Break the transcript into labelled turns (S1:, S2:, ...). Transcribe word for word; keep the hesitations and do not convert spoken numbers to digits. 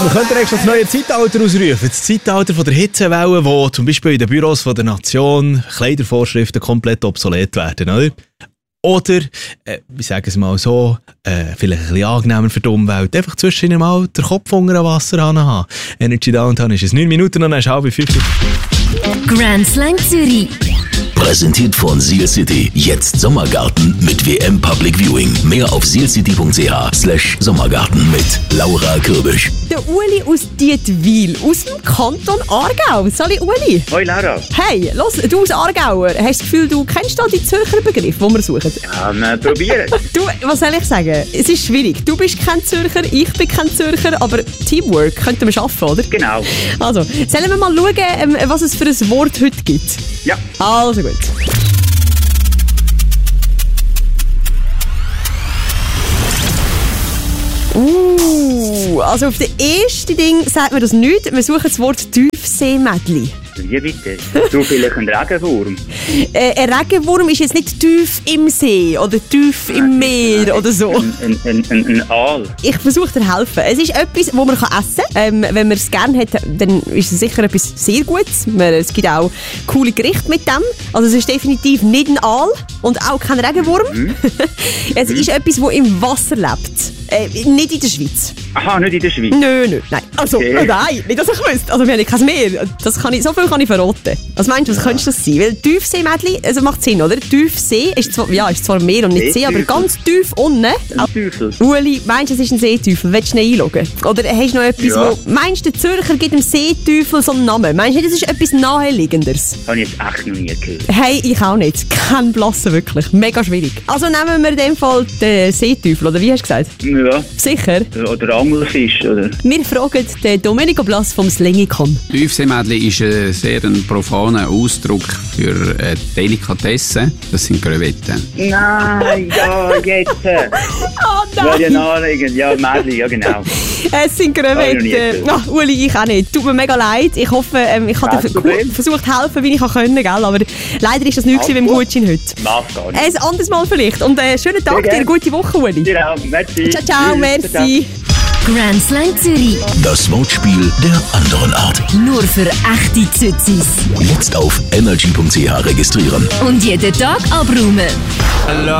S1: Man könnte eigentlich das neue Zeitalter ausrufen. Das Zeitalter von der Hitzewelle, wo zum Beispiel in den Büros von der Nation Kleidervorschriften komplett obsolet werden, oder? Oder, äh, ich sage es mal so, äh, vielleicht ein bisschen angenehmer für die Umwelt, einfach zwischendurch mal den Kopf unter dem Wasser haben. Energy Downtown ist es neun Minuten und dann ist es halb fünf.
S2: Grand Slang Zürich.
S3: Präsentiert von Seal City. Jetzt Sommergarten mit W M Public Viewing. Mehr auf sealcity.ch slash Sommergarten mit Laura Kürbisch.
S4: Der Uli aus Dietwil, aus dem Kanton Aargau. Sali Uli.
S5: Hoi Laura.
S4: Hey, los, du als Aargauer, hast du das Gefühl, du kennst da die Zürcher Begriffe, die wir suchen?
S5: Ja, wir probieren.
S4: Du, was soll ich sagen? Es ist schwierig. Du bist kein Zürcher, ich bin kein Zürcher, aber Teamwork könnten wir schaffen, oder?
S5: Genau.
S4: Also, sollen wir mal schauen, was es für ein Wort heute gibt?
S5: Ja.
S4: Also gut. Uh, also auf dem ersten Ding sagt man das nicht. Wir suchen das Wort Tiefseemädli.
S5: Wie bitte? Du vielleicht ein Regenwurm?
S4: Äh, ein Regenwurm ist jetzt nicht tief im See oder tief im Meer
S5: Nein,
S4: oder so.
S5: Ein, ein, ein, ein Aal.
S4: Ich versuche dir zu helfen. Es ist etwas, das man essen kann. Ähm, wenn man es gerne hat, dann ist es sicher etwas sehr Gutes. Es gibt auch coole Gerichte mit dem. Also es ist definitiv nicht ein Aal und auch kein Regenwurm. Mhm. Es mhm. ist etwas, das im Wasser lebt. Äh, nicht in der Schweiz.
S5: Aha, nicht in der Schweiz?
S4: Nö, nö, nein. Also,
S5: Okay.
S4: äh, nein, nicht, dass ich wüsste. Also, wir haben kein Meer. Das kann ich, so viel kann ich verraten. Was meinst du, was ja. könnte das sein? Weil Tiefseemädli, also macht Sinn, oder? Tiefsee ist zwar, ja, ist zwar Meer und nicht See, aber ganz tief unten.
S5: Ein Teufel.
S4: Uli, meinst du, es ist ein Seeteufel? Willst du ihn einloggen? Oder hast du noch etwas,
S5: Ja.
S4: wo... Meinst du, der Zürcher gibt dem Seeteufel so einen Namen? Meinst du nicht, das ist etwas Naheliegendes?
S5: Habe ich jetzt echt noch nie gehört.
S4: Hey, ich auch nicht. Kein Blassen, wirklich. Mega schwierig. Also nehmen wir in dem Fall den Seeteufel, oder wie hast du gesagt?
S5: Ja.
S4: Sicher?
S5: Oder Angelfisch, oder?
S4: Wir fragen den Domenico Blass vom Slingicon.
S6: Tiefseemädli ist ein sehr ein profaner Ausdruck für eine Delikatesse. Das sind Krevetten.
S5: Nein, ja, jetzt.
S4: Oh
S5: Will ja nahelegen. Ja, Mädli, ja genau.
S4: Es sind Krevetten. Oh, Uli, ich auch nicht. Tut mir mega leid. Ich hoffe, ähm, ich habe dir
S5: Kein Problem.
S4: versucht zu helfen, wie ich können, gell? Aber leider ist das nicht mit dem Gutschein heute.
S5: Mach gar nicht.
S4: Ein anderes Mal vielleicht. Und äh, schönen Tag
S5: Sehr
S4: dir, gute Woche, Uli.
S5: Dir auch. Merci.
S4: Ciao, ciao,
S5: Tschüss.
S4: merci.
S2: Grand Slang Zürich.
S3: Das Wortspiel der anderen Art.
S2: Nur für echte Zützis.
S3: Jetzt auf energy.ch registrieren.
S2: Und jeden Tag abräumen.